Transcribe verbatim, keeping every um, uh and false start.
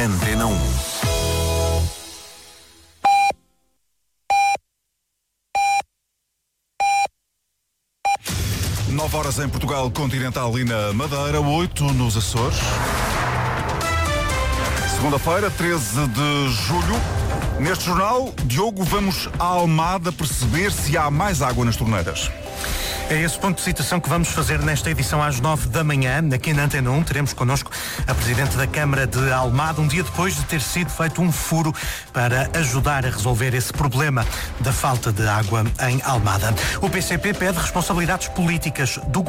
Antena um. Nove horas em Portugal Continental e na Madeira, oito nos Açores. Segunda-feira, treze de julho. Neste jornal, Diogo, vamos à Almada perceber se há mais água nas torneiras. É esse ponto de citação que vamos fazer nesta edição às nove da manhã, aqui na Antena um. Teremos connosco a Presidente da Câmara de Almada, um dia depois de ter sido feito um furo para ajudar a resolver esse problema da falta de água em Almada. O P C P pede responsabilidades políticas do